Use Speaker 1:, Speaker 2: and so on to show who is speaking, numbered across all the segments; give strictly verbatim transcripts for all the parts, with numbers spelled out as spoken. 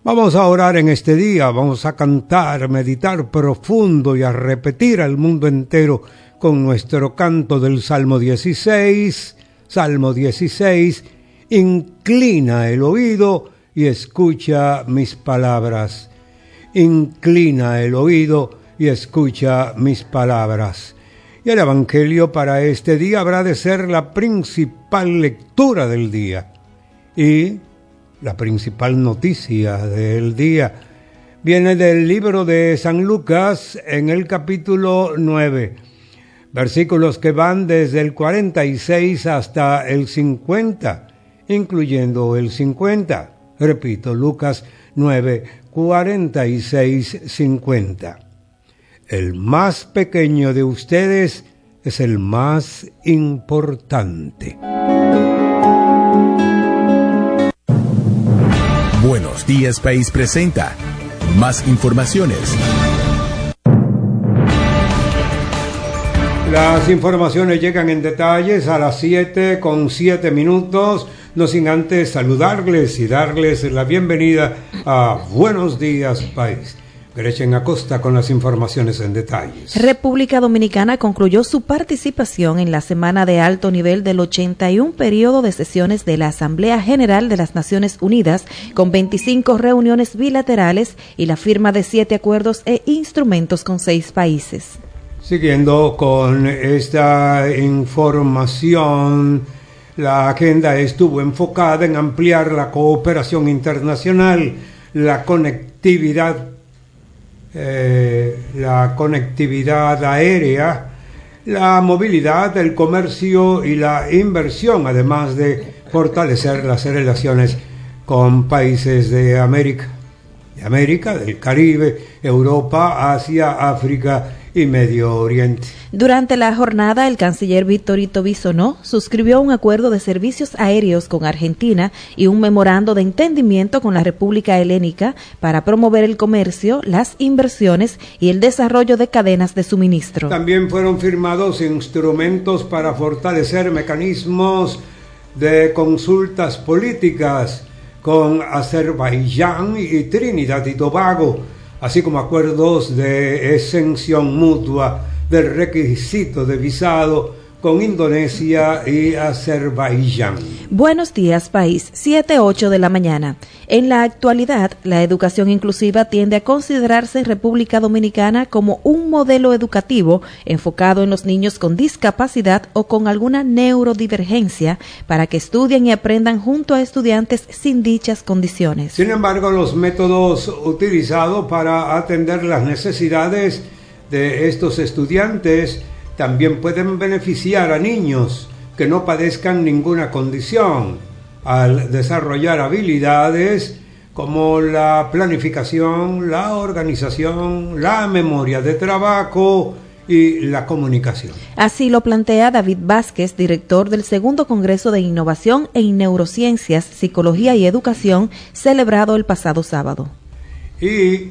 Speaker 1: Vamos a orar en este día, vamos a cantar, meditar profundo y a repetir al mundo entero con nuestro canto del Salmo dieciséis. Salmo dieciséis, inclina el oído y escucha mis palabras. Inclina el oído y escucha mis palabras. Y el Evangelio para este día habrá de ser la principal lectura del día y la principal noticia del día. Viene del libro de San Lucas en el capítulo nueve, versículos que van desde el cuarenta y seis hasta el cincuenta, incluyendo el cincuenta. Repito, Lucas nueve, cuarenta y seis, cincuenta. El más pequeño de ustedes es el más importante.
Speaker 2: Buenos Días País presenta más informaciones.
Speaker 1: Las informaciones llegan en detalles a las siete con siete minutos, no sin antes saludarles y darles la bienvenida a Buenos Días País. Gretchen Acosta con las informaciones en detalles.
Speaker 3: República Dominicana concluyó su participación en la semana de alto nivel del ochenta y uno periodo de sesiones de la Asamblea General de las Naciones Unidas, con veinticinco reuniones bilaterales y la firma de siete acuerdos e instrumentos con seis países.
Speaker 1: Siguiendo con esta información, la agenda estuvo enfocada en ampliar la cooperación internacional, la conectividad Eh, la conectividad aérea, la movilidad, el comercio y la inversión, además de fortalecer las relaciones con países de América, de América, del Caribe, Europa, Asia, África y Medio Oriente.
Speaker 3: Durante la jornada, el canciller Victorito Bisonó suscribió un acuerdo de servicios aéreos con Argentina y un memorando de entendimiento con la República Helénica para promover el comercio, las inversiones y el desarrollo de cadenas de suministro.
Speaker 1: También fueron firmados instrumentos para fortalecer mecanismos de consultas políticas con Azerbaiyán y Trinidad y Tobago, así como acuerdos de exención mutua del requisito de visado con Indonesia y Azerbaiyán.
Speaker 3: Buenos días, país, siete ocho de la mañana. En la actualidad, la educación inclusiva tiende a considerarse en República Dominicana como un modelo educativo enfocado en los niños con discapacidad o con alguna neurodivergencia para que estudien y aprendan junto a estudiantes sin dichas condiciones.
Speaker 1: Sin embargo, los métodos utilizados para atender las necesidades de estos estudiantes también pueden beneficiar a niños que no padezcan ninguna condición al desarrollar habilidades como la planificación, la organización, la memoria de trabajo y la comunicación.
Speaker 3: Así lo plantea David Vázquez, director del Segundo Congreso de Innovación en Neurociencias, Psicología y Educación, celebrado el pasado sábado.
Speaker 1: Y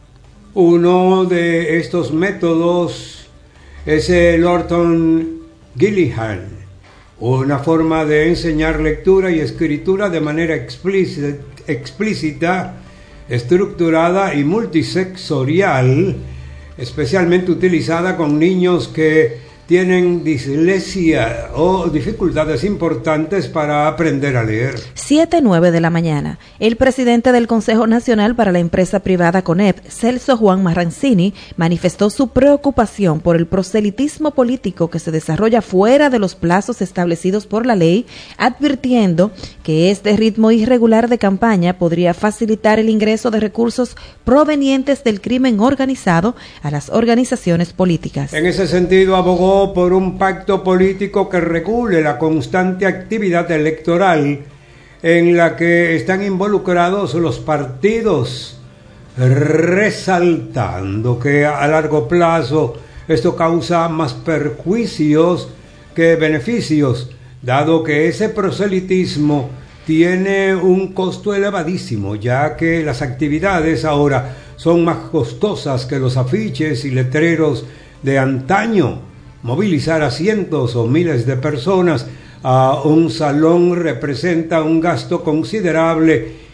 Speaker 1: uno de estos métodos es el Orton Gillihan, una forma de enseñar lectura y escritura de manera explícita, explícita, estructurada y multisensorial, especialmente utilizada con niños que tienen dislexia o dificultades importantes para aprender a leer.
Speaker 3: siete nueve de la mañana. El presidente del Consejo Nacional para la Empresa Privada CONEP, Celso Juan Marrancini, manifestó su preocupación por el proselitismo político que se desarrolla fuera de los plazos establecidos por la ley, advirtiendo que este ritmo irregular de campaña podría facilitar el ingreso de recursos provenientes del crimen organizado a las organizaciones políticas.
Speaker 1: En ese sentido, abogó por un pacto político que regule la constante actividad electoral en la que están involucrados los partidos, resaltando que a largo plazo esto causa más perjuicios que beneficios, dado que ese proselitismo tiene un costo elevadísimo, ya que las actividades ahora son más costosas que los afiches y letreros de antaño. Movilizar a cientos o miles de personas a un salón representa un gasto considerable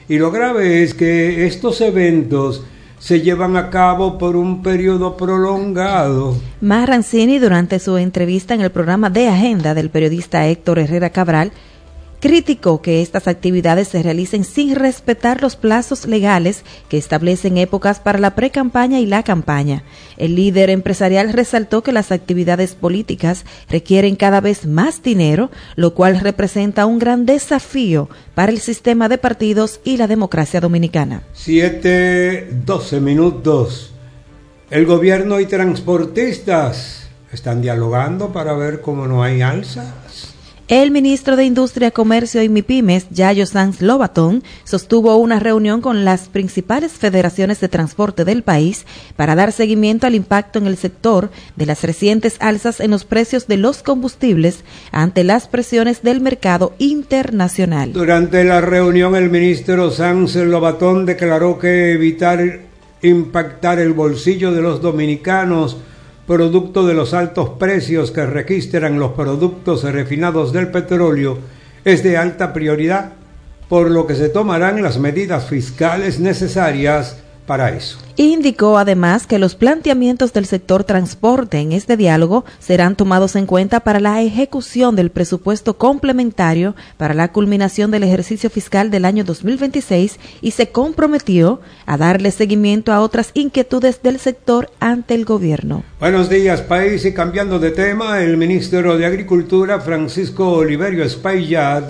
Speaker 1: Y lo grave es que estos eventos se llevan a cabo por un periodo prolongado.
Speaker 3: Marrancini, durante su entrevista en el programa de Agenda del periodista Héctor Herrera Cabral, criticó que estas actividades se realicen sin respetar los plazos legales que establecen épocas para la pre-campaña y la campaña. El líder empresarial resaltó que las actividades políticas requieren cada vez más dinero, lo cual representa un gran desafío para el sistema de partidos y la democracia dominicana.
Speaker 1: Siete, doce minutos. El gobierno y transportistas están dialogando para ver cómo no hay alzas.
Speaker 3: El ministro de Industria, Comercio y MIPIMES, Yayo Sanz Lobatón, sostuvo una reunión con las principales federaciones de transporte del país para dar seguimiento al impacto en el sector de las recientes alzas en los precios de los combustibles ante las presiones del mercado internacional.
Speaker 1: Durante la reunión, el ministro Sanz Lobatón declaró que evitar impactar el bolsillo de los dominicanos producto de los altos precios que registran los productos refinados del petróleo, es de alta prioridad, por lo que se tomarán las medidas fiscales necesarias para eso.
Speaker 3: Indicó además que los planteamientos del sector transporte en este diálogo serán tomados en cuenta para la ejecución del presupuesto complementario para la culminación del ejercicio fiscal del año dos mil veintiséis y se comprometió a darle seguimiento a otras inquietudes del sector ante el gobierno.
Speaker 1: Buenos días, país, y cambiando de tema, el ministro de Agricultura, Francisco Oliverio Espaillat,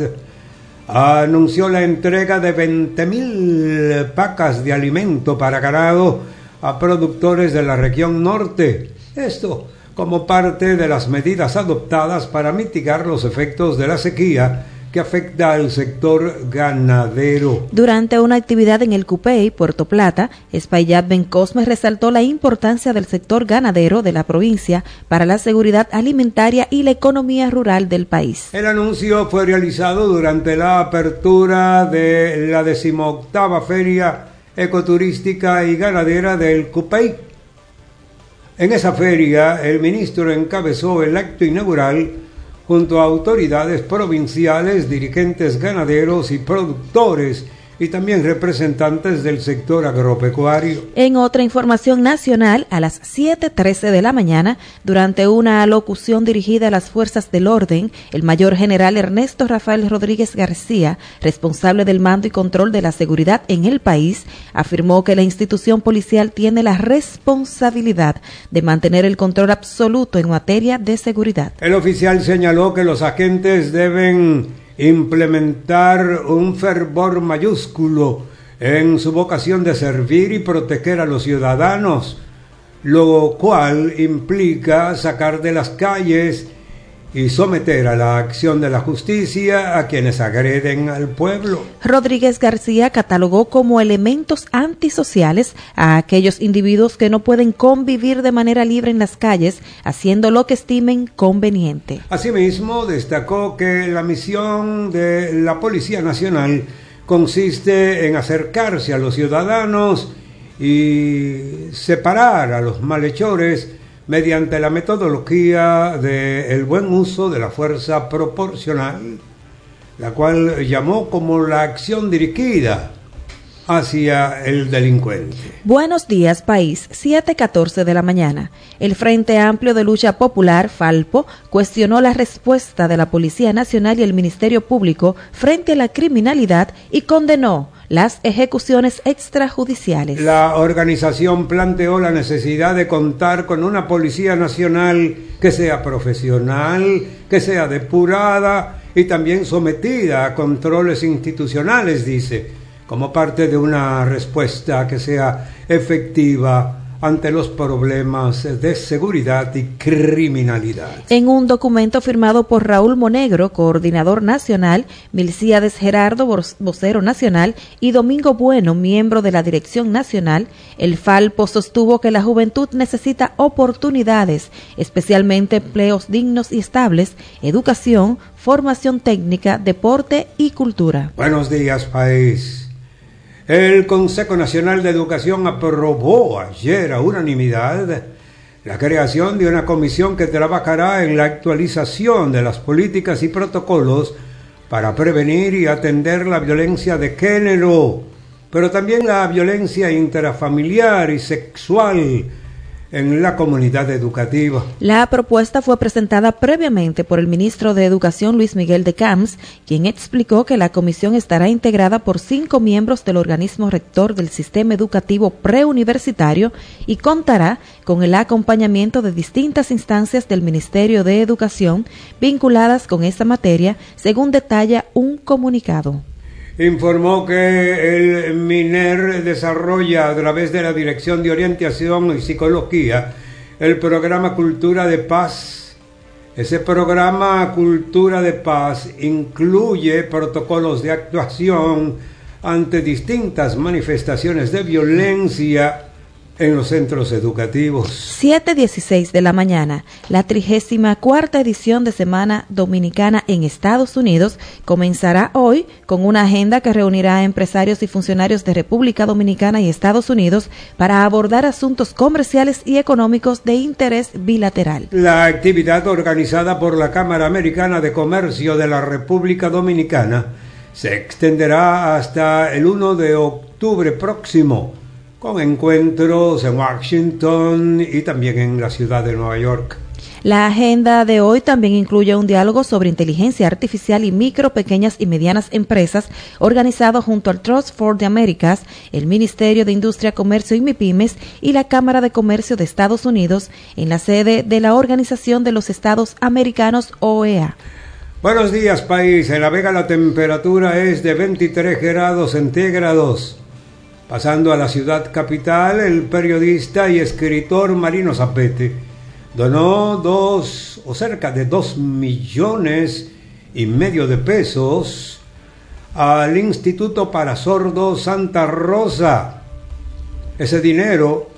Speaker 1: anunció la entrega de veinte mil pacas de alimento para ganado a productores de la región norte. Esto como parte de las medidas adoptadas para mitigar los efectos de la sequía que afecta al sector ganadero.
Speaker 3: Durante una actividad en el Cupey, Puerto Plata, Espaillat Bencosme resaltó la importancia del sector ganadero de la provincia para la seguridad alimentaria y la economía rural del país.
Speaker 1: El anuncio fue realizado durante la apertura de la decimoctava Feria Ecoturística y Ganadera del Cupey. En esa feria, el ministro encabezó el acto inaugural junto a autoridades provinciales, dirigentes ganaderos y productores, y también representantes del sector agropecuario.
Speaker 3: En otra información nacional, a las siete trece de la mañana, durante una alocución dirigida a las fuerzas del orden, el mayor general Ernesto Rafael Rodríguez García, responsable del mando y control de la seguridad en el país, afirmó que la institución policial tiene la responsabilidad de mantener el control absoluto en materia de seguridad.
Speaker 1: El oficial señaló que los agentes deben implementar un fervor mayúsculo en su vocación de servir y proteger a los ciudadanos, lo cual implica sacar de las calles y someter a la acción de la justicia a quienes agreden al pueblo.
Speaker 3: Rodríguez García catalogó como elementos antisociales a aquellos individuos que no pueden convivir de manera libre en las calles, haciendo lo que estimen conveniente.
Speaker 1: Asimismo, destacó que la misión de la Policía Nacional consiste en acercarse a los ciudadanos y separar a los malhechores mediante la metodología del buen uso de la fuerza proporcional, la cual llamó como la acción dirigida hacia el delincuente.
Speaker 3: Buenos días, país. siete catorce de la mañana. El Frente Amplio de Lucha Popular, Falpo, cuestionó la respuesta de la Policía Nacional y el Ministerio Público frente a la criminalidad y condenó las ejecuciones extrajudiciales.
Speaker 1: La organización planteó la necesidad de contar con una Policía Nacional que sea profesional, que sea depurada y también sometida a controles institucionales, dice, como parte de una respuesta que sea efectiva ante los problemas de seguridad y criminalidad.
Speaker 3: En un documento firmado por Raúl Monegro, coordinador nacional, Milcíades Gerardo, vocero nacional, y Domingo Bueno, miembro de la dirección nacional, el Falpo sostuvo que la juventud necesita oportunidades, especialmente empleos dignos y estables, educación, formación técnica, deporte y cultura.
Speaker 1: Buenos días, país. El Consejo Nacional de Educación aprobó ayer a unanimidad la creación de una comisión que trabajará en la actualización de las políticas y protocolos para prevenir y atender la violencia de género, pero también la violencia intrafamiliar y sexual en la comunidad educativa.
Speaker 3: La propuesta fue presentada previamente por el ministro de Educación, Luis Miguel de Camps, quien explicó que la comisión estará integrada por cinco miembros del organismo rector del sistema educativo preuniversitario y contará con el acompañamiento de distintas instancias del Ministerio de Educación vinculadas con esta materia, según detalla un comunicado.
Speaker 1: Informó que el MINER desarrolla a través de la Dirección de Orientación y Psicología el programa Cultura de Paz. Ese programa Cultura de Paz incluye protocolos de actuación ante distintas manifestaciones de violencia en los centros educativos.
Speaker 3: siete dieciséis de la mañana, la trigésima cuarta edición de Semana Dominicana en Estados Unidos comenzará hoy con una agenda que reunirá a empresarios y funcionarios de República Dominicana y Estados Unidos para abordar asuntos comerciales y económicos de interés bilateral.
Speaker 1: La actividad organizada por la Cámara Americana de Comercio de la República Dominicana se extenderá hasta el primero de octubre próximo, con encuentros en Washington y también en la ciudad de Nueva York.
Speaker 3: La agenda de hoy también incluye un diálogo sobre inteligencia artificial y micro, pequeñas y medianas empresas, organizado junto al Trust for the Americas, el Ministerio de Industria, Comercio y MIPYMES y la Cámara de Comercio de Estados Unidos, en la sede de la Organización de los Estados Americanos, O E A.
Speaker 1: Buenos días, país. En La Vega la temperatura es de veintitrés grados centígrados. Pasando a la ciudad capital, el periodista y escritor Marino Zapete donó dos o cerca de dos millones y medio de pesos al Instituto para Sordos Santa Rosa. Ese dinero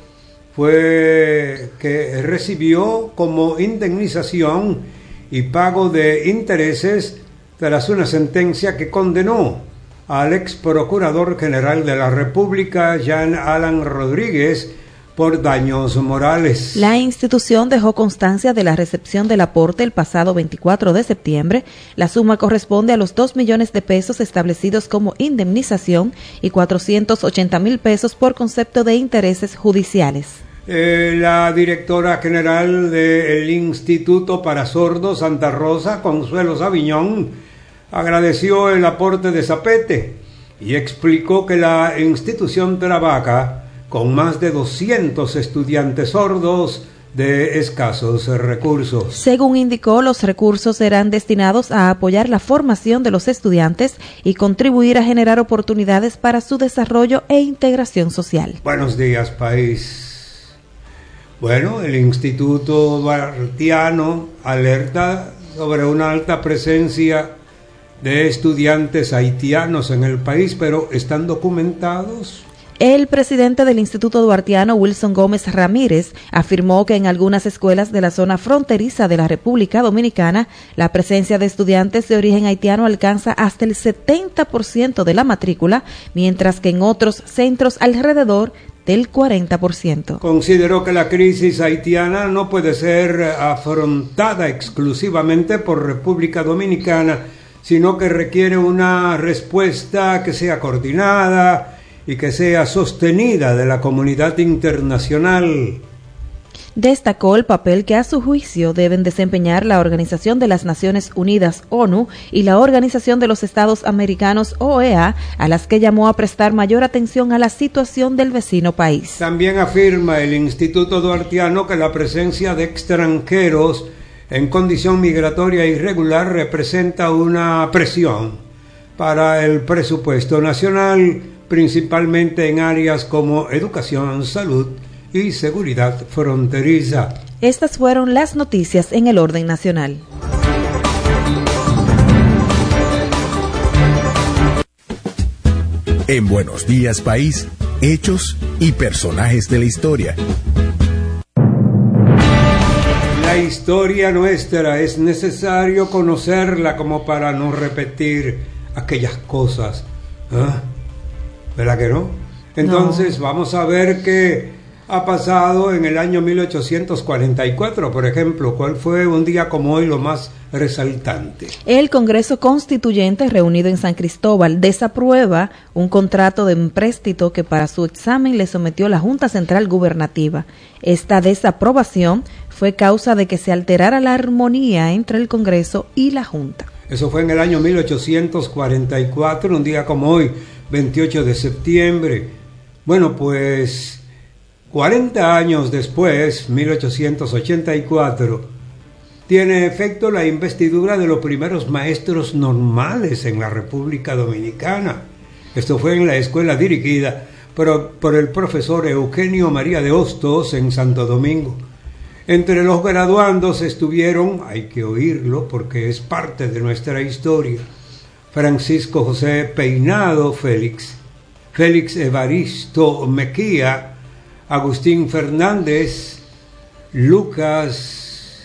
Speaker 1: fue que recibió como indemnización y pago de intereses tras una sentencia que condenó al ex procurador general de la República, Jean Alan Rodríguez, por daños morales.
Speaker 3: La institución dejó constancia de la recepción del aporte el pasado veinticuatro de septiembre. La suma corresponde a los dos millones de pesos establecidos como indemnización y cuatrocientos ochenta mil pesos por concepto de intereses judiciales.
Speaker 1: Eh, la directora general del Instituto para Sordos Santa Rosa, Consuelo Sabiñón, agradeció el aporte de Zapete y explicó que la institución trabaja con más de doscientos estudiantes sordos de escasos recursos.
Speaker 3: Según indicó, los recursos serán destinados a apoyar la formación de los estudiantes y contribuir a generar oportunidades para su desarrollo e integración social.
Speaker 1: Buenos días, país. Bueno, el Instituto Duartiano alerta sobre una alta presencia de estudiantes haitianos en el país, pero ¿están documentados?
Speaker 3: El presidente del Instituto Duartiano, Wilson Gómez Ramírez, afirmó que en algunas escuelas de la zona fronteriza de la República Dominicana, la presencia de estudiantes de origen haitiano alcanza hasta el setenta por ciento de la matrícula, mientras que en otros centros alrededor del cuarenta por ciento.
Speaker 1: Consideró que la crisis haitiana no puede ser afrontada exclusivamente por República Dominicana, sino que requiere una respuesta que sea coordinada y que sea sostenida de la comunidad internacional.
Speaker 3: Destacó el papel que a su juicio deben desempeñar la Organización de las Naciones Unidas, ONU, y la Organización de los Estados Americanos, O E A, a las que llamó a prestar mayor atención a la situación del vecino país.
Speaker 1: También afirma el Instituto Duartiano que la presencia de extranjeros en condición migratoria irregular representa una presión para el presupuesto nacional, principalmente en áreas como educación, salud y seguridad fronteriza.
Speaker 3: Estas fueron las noticias en el orden nacional.
Speaker 2: En Buenos Días País, hechos y personajes de la historia.
Speaker 1: La historia nuestra es necesario conocerla como para no repetir aquellas cosas. ¿Ah? ¿Verdad que no? Entonces no. Vamos a ver que ha pasado en el año mil ochocientos cuarenta y cuatro, por ejemplo? ¿Cuál fue un día como hoy lo más resaltante?
Speaker 3: El Congreso Constituyente, reunido en San Cristóbal, desaprueba un contrato de empréstito que para su examen le sometió la Junta Central Gubernativa. Esta desaprobación fue causa de que se alterara la armonía entre el Congreso y la Junta.
Speaker 1: Eso fue en el año mil ochocientos cuarenta y cuatro, un día como hoy, veintiocho de septiembre. Bueno, pues cuarenta años después, mil ochocientos ochenta y cuatro, tiene efecto la investidura de los primeros maestros normales en la República Dominicana. Esto fue en la escuela dirigida por, por el profesor Eugenio María de Hostos en Santo Domingo. Entre los graduandos estuvieron, hay que oírlo porque es parte de nuestra historia, Francisco José Peinado Félix, Félix Evaristo Mejía, Agustín Fernández, Lucas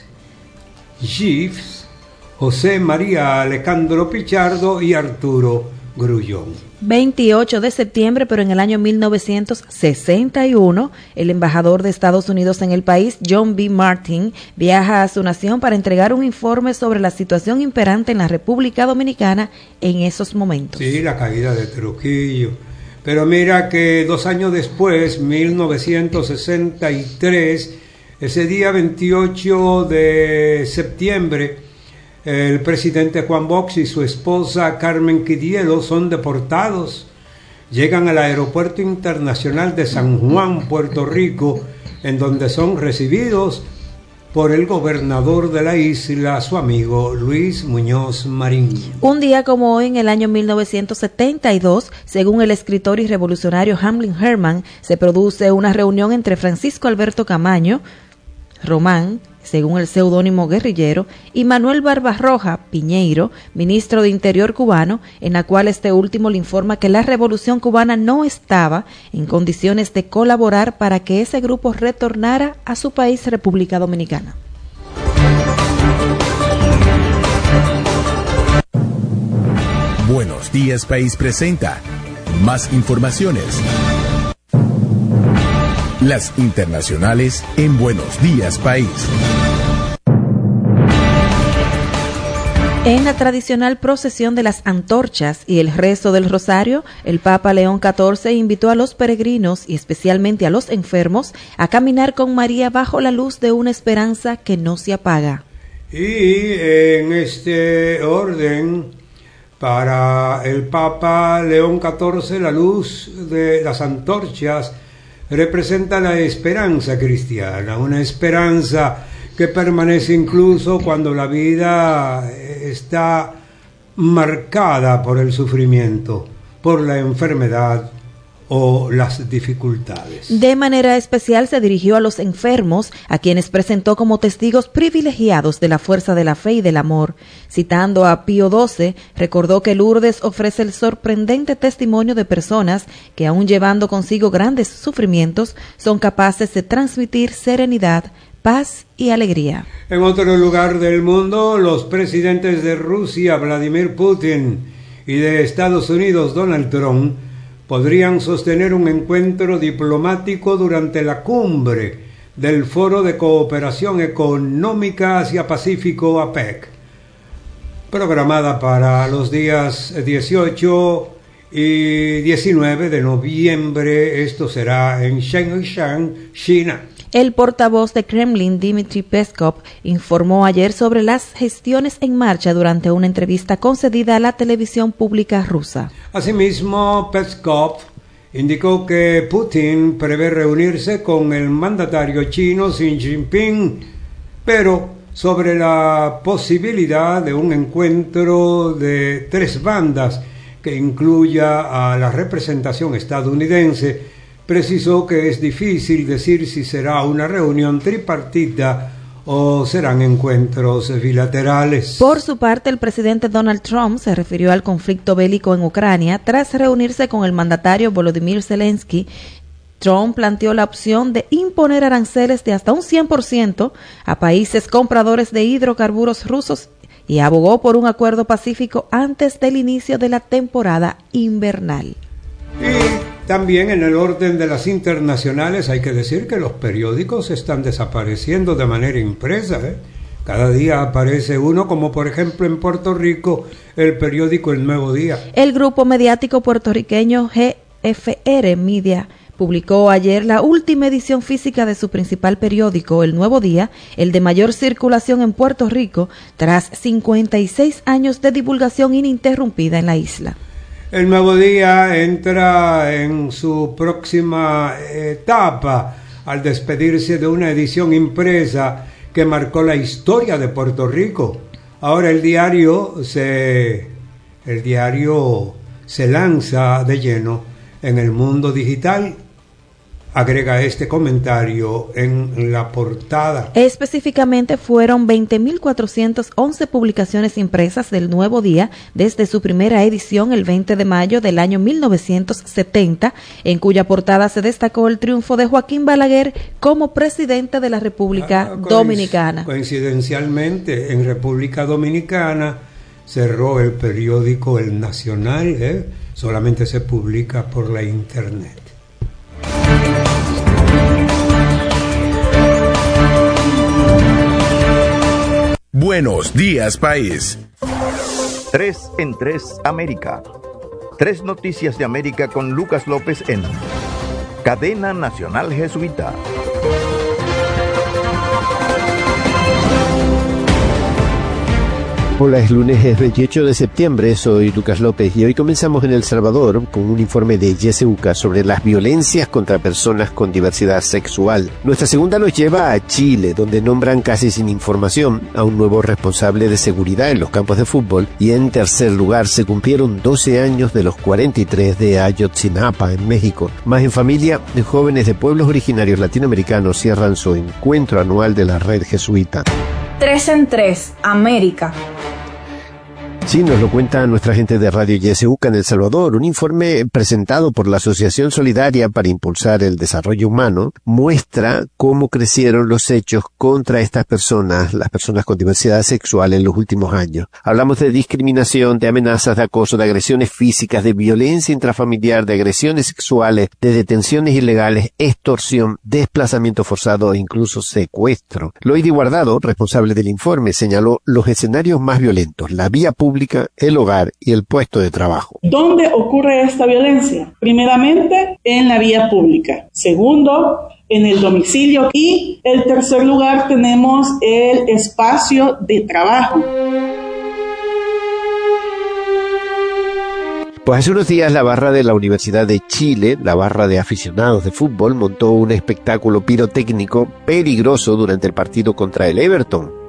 Speaker 1: Gibbs, José María Alejandro Pichardo y Arturo Grullón.
Speaker 3: veintiocho de septiembre, pero en el año mil novecientos sesenta y uno, el embajador de Estados Unidos en el país, John B. Martin, viaja a su nación para entregar un informe sobre la situación imperante en la República Dominicana en esos momentos.
Speaker 1: Sí, la caída de Trujillo. Pero mira que dos años después, mil novecientos sesenta y tres, ese día veintiocho de septiembre, el presidente Juan Bosch y su esposa Carmen Quidielo son deportados. Llegan al Aeropuerto Internacional de San Juan, Puerto Rico, en donde son recibidos por el gobernador de la isla, su amigo Luis Muñoz Marín.
Speaker 3: Un día como hoy, en el año mil novecientos setenta y dos, según el escritor y revolucionario Hamlin Herman, se produce una reunión entre Francisco Alberto Camaño Román, según el seudónimo guerrillero, y Manuel Barbarroja Piñeiro, ministro de Interior cubano, en la cual este último le informa que la revolución cubana no estaba en condiciones de colaborar para que ese grupo retornara a su país, República Dominicana.
Speaker 2: Buenos Días País presenta más informaciones. Las internacionales en Buenos Días País.
Speaker 3: En la tradicional procesión de las antorchas y el rezo del rosario, el Papa León catorce invitó a los peregrinos y especialmente a los enfermos a caminar con María bajo la luz de una esperanza que no se apaga.
Speaker 1: Y en este orden, para el Papa León catorce, la luz de las antorchas representa la esperanza cristiana, una esperanza que permanece incluso cuando la vida está marcada por el sufrimiento, por la enfermedad o las dificultades.
Speaker 3: De manera especial se dirigió a los enfermos, a quienes presentó como testigos privilegiados de la fuerza de la fe y del amor. Citando a Pío doce, recordó que Lourdes ofrece el sorprendente testimonio de personas que, aun llevando consigo grandes sufrimientos, son capaces de transmitir serenidad, paz y alegría.
Speaker 1: En otro lugar del mundo, los presidentes de Rusia, Vladimir Putin, y de Estados Unidos, Donald Trump, podrían sostener un encuentro diplomático durante la cumbre del Foro de Cooperación Económica Asia-Pacífico, APEC, programada para los días dieciocho y diecinueve de noviembre. Esto será en Shenzhen, China.
Speaker 3: El portavoz de Kremlin, Dmitry Peskov, informó ayer sobre las gestiones en marcha durante una entrevista concedida a la televisión pública rusa.
Speaker 1: Asimismo, Peskov indicó que Putin prevé reunirse con el mandatario chino Xi Jinping, pero sobre la posibilidad de un encuentro de tres bandas que incluya a la representación estadounidense, precisó que es difícil decir si será una reunión tripartita o serán encuentros bilaterales.
Speaker 3: Por su parte, el presidente Donald Trump se refirió al conflicto bélico en Ucrania tras reunirse con el mandatario Volodymyr Zelensky. Trump planteó la opción de imponer aranceles de hasta un cien por ciento a países compradores de hidrocarburos rusos y abogó por un acuerdo pacífico antes del inicio de la temporada invernal.
Speaker 1: Y También en el orden de las internacionales hay que decir que los periódicos están desapareciendo de manera impresa, ¿eh? Cada día aparece uno, como por ejemplo en Puerto Rico, el periódico El Nuevo Día.
Speaker 3: El grupo mediático puertorriqueño G F R Media publicó ayer la última edición física de su principal periódico, El Nuevo Día, el de mayor circulación en Puerto Rico, tras cincuenta y seis años de divulgación ininterrumpida en la isla.
Speaker 1: El Nuevo Día entra en su próxima etapa al despedirse de una edición impresa que marcó la historia de Puerto Rico. Ahora el diario se, el diario se lanza de lleno en el mundo digital. Agrega este comentario en la portada.
Speaker 3: Específicamente fueron veinte mil cuatrocientas once publicaciones impresas del Nuevo Día desde su primera edición el veinte de mayo del año mil novecientos setenta, en cuya portada se destacó el triunfo de Joaquín Balaguer como presidente de la República ah, Dominicana.
Speaker 1: Coincidencialmente, en República Dominicana cerró el periódico El Nacional, ¿eh? Solamente se publica por la internet.
Speaker 2: Buenos días, país.
Speaker 4: Tres en tres América. Tres noticias de América con Lucas López en Cadena Nacional Jesuita.
Speaker 5: Hola, es lunes es veintiocho de septiembre, soy Lucas López y hoy comenzamos en El Salvador con un informe de YesEUCA sobre las violencias contra personas con diversidad sexual. Nuestra segunda nos lleva a Chile, donde nombran casi sin información a un nuevo responsable de seguridad en los campos de fútbol, y en tercer lugar se cumplieron doce años de los cuarenta y tres de Ayotzinapa en México. Más en familia, jóvenes de pueblos originarios latinoamericanos cierran su encuentro anual de la red jesuita.
Speaker 6: Tres en tres América.
Speaker 5: Sí, nos lo cuenta nuestra gente de Radio YesEUCA en El Salvador. Un informe presentado por la Asociación Solidaria para Impulsar el Desarrollo Humano muestra cómo crecieron los hechos contra estas personas, las personas con diversidad sexual en los últimos años. Hablamos de discriminación, de amenazas, de acoso, de agresiones físicas, de violencia intrafamiliar, de agresiones sexuales, de detenciones ilegales, extorsión, desplazamiento forzado e incluso secuestro. Loidi Guardado, responsable del informe, señaló los escenarios más violentos: la vía pública, el hogar y el puesto de trabajo.
Speaker 7: ¿Dónde ocurre esta violencia? Primeramente, en la vía pública. Segundo, en el domicilio. Y en tercer lugar tenemos el espacio de trabajo.
Speaker 5: Pues hace unos días la barra de la Universidad de Chile, la barra de aficionados de fútbol, montó un espectáculo pirotécnico peligroso durante el partido contra el Everton.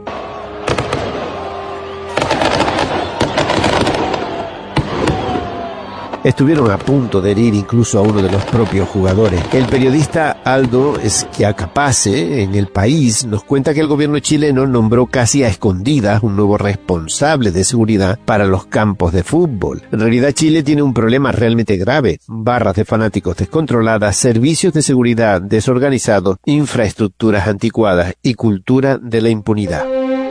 Speaker 5: Estuvieron a punto de herir incluso a uno de los propios jugadores. El periodista Aldo Schiacapace, en El País, nos cuenta que el gobierno chileno nombró casi a escondidas un nuevo responsable de seguridad para los campos de fútbol. En realidad, Chile tiene un problema realmente grave: barras de fanáticos descontroladas, servicios de seguridad desorganizados, infraestructuras anticuadas y cultura de la impunidad.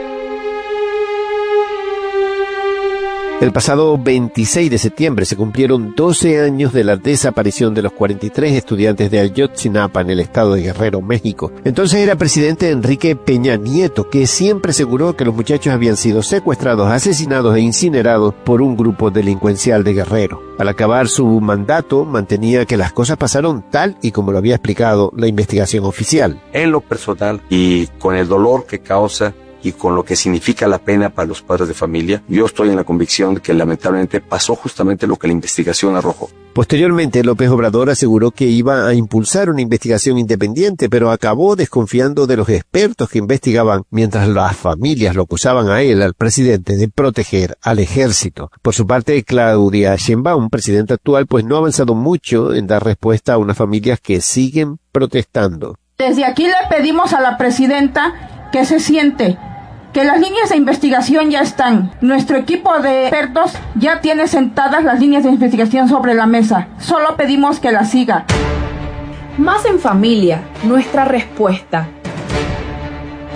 Speaker 5: El pasado veintiséis de septiembre se cumplieron doce años de la desaparición de los cuarenta y tres estudiantes de Ayotzinapa en el estado de Guerrero, México. Entonces era presidente Enrique Peña Nieto, que siempre aseguró que los muchachos habían sido secuestrados, asesinados e incinerados por un grupo delincuencial de Guerrero. Al acabar su mandato, mantenía que las cosas pasaron tal y como lo había explicado la investigación oficial.
Speaker 8: En lo personal y con el dolor que causa y con lo que significa la pena para los padres de familia, yo estoy en la convicción de que lamentablemente pasó justamente lo que la investigación arrojó.
Speaker 5: Posteriormente, López Obrador aseguró que iba a impulsar una investigación independiente, pero acabó desconfiando de los expertos que investigaban, mientras las familias lo acusaban a él, al presidente, de proteger al ejército. Por su parte, Claudia Sheinbaum, presidenta actual, pues no ha avanzado mucho en dar respuesta a unas familias que siguen protestando.
Speaker 9: Desde aquí le pedimos a la presidenta que se siente, que las líneas de investigación ya están. Nuestro equipo de expertos ya tiene sentadas las líneas de investigación sobre la mesa. Solo pedimos que las siga.
Speaker 6: Más en familia, nuestra respuesta.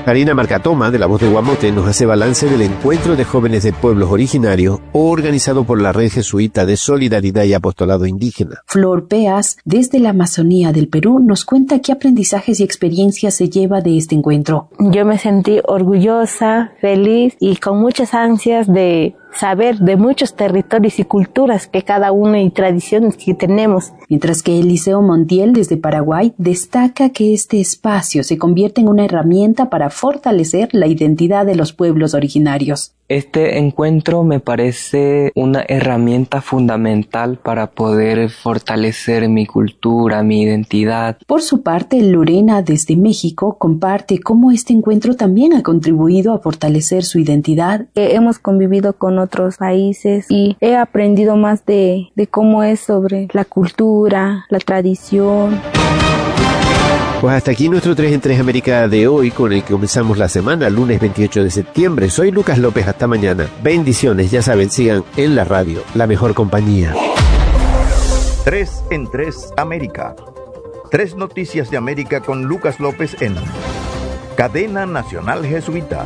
Speaker 5: Karina Marcatoma, de La Voz de Guamote, nos hace balance del encuentro de jóvenes de pueblos originarios organizado por la Red Jesuita de Solidaridad y Apostolado Indígena.
Speaker 10: Flor Peas, desde la Amazonía del Perú, nos cuenta qué aprendizajes y experiencias se lleva de este encuentro.
Speaker 11: Yo me sentí orgullosa, feliz y con muchas ansias de saber de muchos territorios y culturas que cada uno y tradiciones que tenemos.
Speaker 10: Mientras que el Liceo Montiel desde Paraguay destaca que este espacio se convierte en una herramienta para fortalecer la identidad de los pueblos originarios.
Speaker 12: Este encuentro me parece una herramienta fundamental para poder fortalecer mi cultura, mi identidad.
Speaker 10: Por su parte, Lorena desde México comparte cómo este encuentro también ha contribuido a fortalecer su identidad.
Speaker 11: Eh, hemos convivido con otros países y he aprendido más de, de cómo es sobre la cultura, la tradición.
Speaker 5: Pues hasta aquí nuestro tres en tres América de hoy, con el que comenzamos la semana, lunes veintiocho de septiembre. Soy Lucas López, hasta mañana. Bendiciones, ya saben, sigan en la radio, la mejor compañía.
Speaker 4: tres en tres América. Tres noticias de América con Lucas López en Cadena Nacional Jesuita.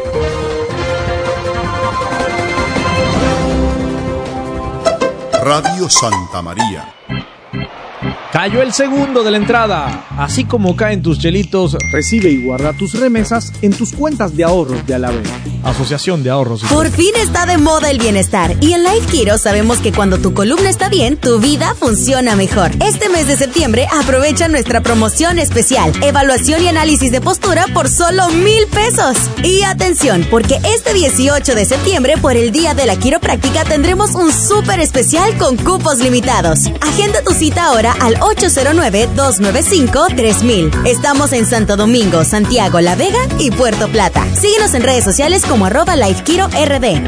Speaker 13: Radio Santa María.
Speaker 14: Cayó el segundo de la entrada. Así como caen tus chelitos, recibe y guarda tus remesas en tus cuentas de ahorros de Alavés. Asociación de Ahorros.
Speaker 15: Por fin está de moda el bienestar. Y en Life Kiro sabemos que cuando tu columna está bien, tu vida funciona mejor. Este mes de septiembre aprovecha nuestra promoción especial. Evaluación y análisis de postura por solo mil pesos. Y atención, porque este dieciocho de septiembre, por el Día de la Quiropráctica, tendremos un súper especial con cupos limitados. Agenda tu cita ahora al ocho cero nueve, dos nueve cinco, tres mil. Estamos en Santo Domingo, Santiago, La Vega y Puerto Plata. Síguenos en redes sociales como arroba LifeKiro R D.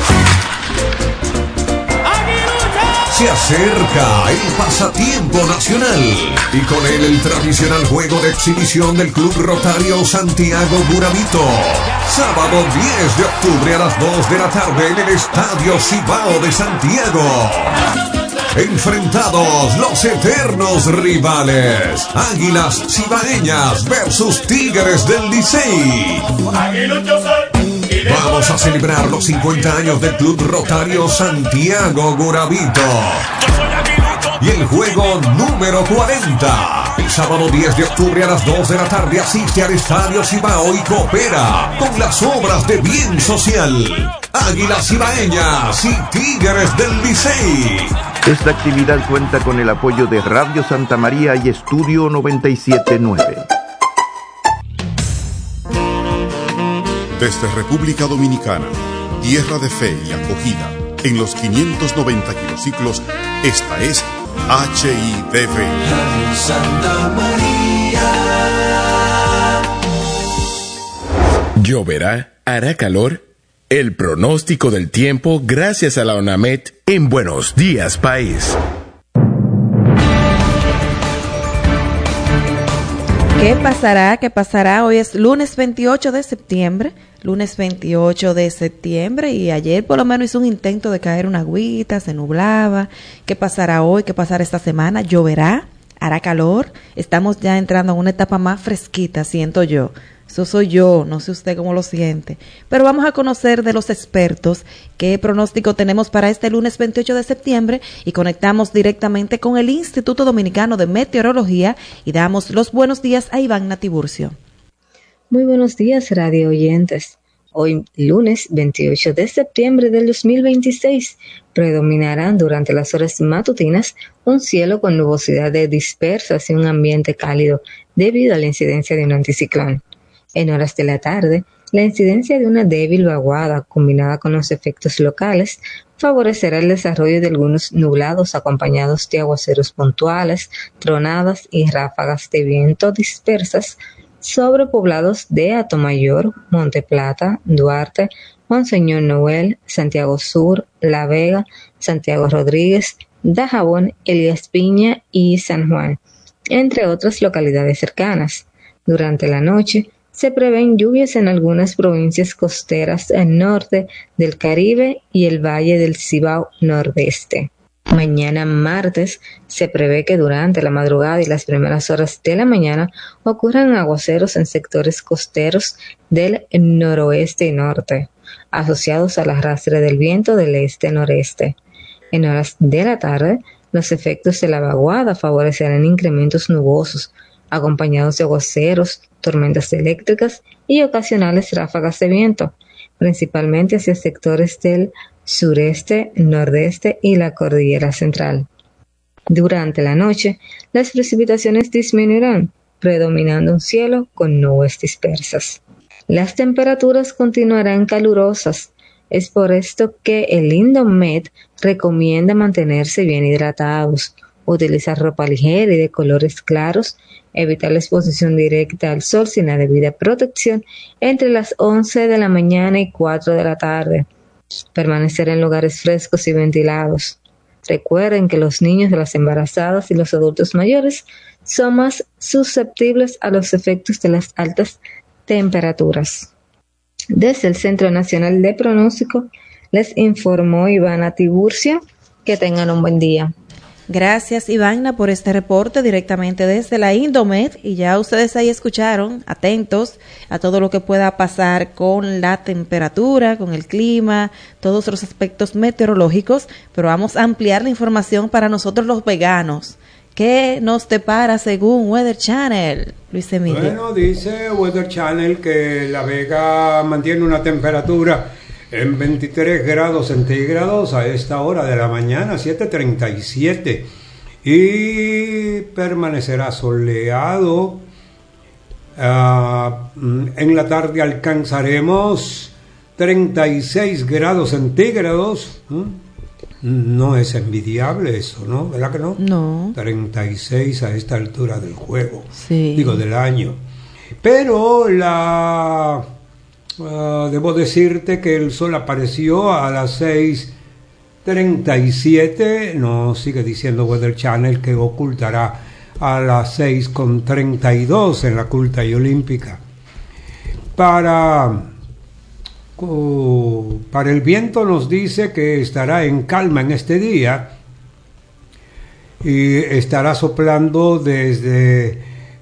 Speaker 16: Se acerca el pasatiempo nacional y con él el tradicional juego de exhibición del Club Rotario Santiago Guravito. Sábado diez de octubre a las dos de la tarde en el Estadio Cibao de Santiago. Enfrentados los eternos rivales, Águilas Cibaeñas versus Tigres del Licey. Vamos a celebrar los cincuenta años del Club Rotario Santiago Guravito y el juego número cuarenta. El sábado diez de octubre a las dos de la tarde asiste al Estadio Cibao y coopera con las obras de bien social, Águilas Cibaeñas y Tigres del Licey.
Speaker 4: Esta actividad cuenta con el apoyo de Radio Santa María y Estudio noventa y siete nueve.
Speaker 13: Desde República Dominicana, tierra de fe y acogida, en los quinientos noventa kilociclos, esta es H I D V.
Speaker 17: Radio Santa María.
Speaker 2: ¿Lloverá? ¿Hará calor? El pronóstico del tiempo gracias a la ONAMED en Buenos Días País.
Speaker 3: ¿Qué pasará? ¿Qué pasará? Hoy es lunes veintiocho de septiembre, lunes veintiocho de septiembre y ayer por lo menos hizo un intento de caer una agüita, se nublaba. ¿Qué pasará hoy? ¿Qué pasará esta semana? ¿Lloverá? ¿Hará calor? Estamos ya entrando en una etapa más fresquita, siento yo. Eso soy yo, no sé usted cómo lo siente. Pero vamos a conocer de los expertos qué pronóstico tenemos para este lunes veintiocho de septiembre y conectamos directamente con el Instituto Dominicano de Meteorología y damos los buenos días a Iván Tiburcio.
Speaker 18: Muy buenos días, radio oyentes. Hoy, lunes veintiocho de septiembre del dos mil veintiséis, predominarán durante las horas matutinas un cielo con nubosidades dispersas y un ambiente cálido debido a la incidencia de un anticiclón. En horas de la tarde, la incidencia de una débil vaguada combinada con los efectos locales favorecerá el desarrollo de algunos nublados acompañados de aguaceros puntuales, tronadas y ráfagas de viento dispersas sobre poblados de Atomayor, Monte Plata, Duarte, Monseñor Noel, Santiago Sur, La Vega, Santiago Rodríguez, Dajabón, Elías Piña y San Juan, entre otras localidades cercanas. Durante la noche, se prevén lluvias en algunas provincias costeras al norte del Caribe y el Valle del Cibao Nordeste. Mañana martes se prevé que durante la madrugada y las primeras horas de la mañana ocurran aguaceros en sectores costeros del noroeste y norte, asociados al arrastre del viento del este-noreste. En horas de la tarde, los efectos de la vaguada favorecerán incrementos nubosos, acompañados de aguaceros, tormentas eléctricas y ocasionales ráfagas de viento, principalmente hacia sectores del sureste, nordeste y la cordillera central. Durante la noche, las precipitaciones disminuirán, predominando un cielo con nubes dispersas. Las temperaturas continuarán calurosas. Es por esto que el Indomet recomienda mantenerse bien hidratados, utilizar ropa ligera y de colores claros, evitar la exposición directa al sol sin la debida protección entre las once de la mañana y cuatro de la tarde. Permanecer en lugares frescos y ventilados. Recuerden que los niños, las embarazadas y los adultos mayores son más susceptibles a los efectos de las altas temperaturas. Desde el Centro Nacional de Pronóstico les informó Ivana Tiburcio. Que tengan un buen día.
Speaker 3: Gracias, Ivana, por este reporte directamente desde la Indomet. Y ya ustedes ahí escucharon, atentos a todo lo que pueda pasar con la temperatura, con el clima, todos los aspectos meteorológicos. Pero vamos a ampliar la información para nosotros los veganos. ¿Qué nos depara según Weather Channel, Luis Emilio?
Speaker 1: Bueno, dice Weather Channel que La Vega mantiene una temperatura en veintitrés grados centígrados a esta hora de la mañana, siete treinta y siete, y permanecerá soleado. Uh, en la tarde alcanzaremos treinta y seis grados centígrados. ¿Mm? No es envidiable eso, ¿no? ¿Verdad que no?
Speaker 3: No.
Speaker 1: treinta y seis a esta altura del juego,
Speaker 3: sí.
Speaker 1: Digo, del año. Pero la... Uh, debo decirte que el sol apareció a las seis treinta y siete, nos sigue diciendo Weather Channel que ocultará a las seis con treinta y dos en la culta y olímpica. Para, uh, para el viento nos dice que estará en calma en este día y estará soplando desde